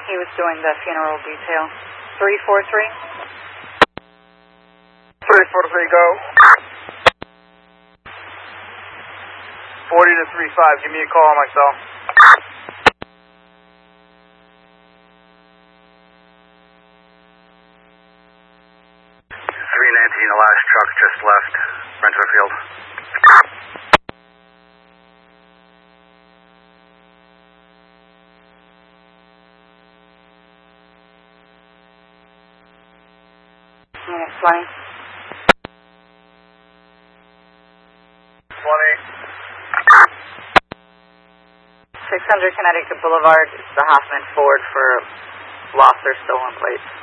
He was doing the funeral detail. 343? 343, go. 40 to 35, give me a call on my cell. 319, the last truck just left Rensselaer Field. Minute 20. 20. 600 Connecticut Boulevard. It's the Hoffman Ford for lost or stolen plates.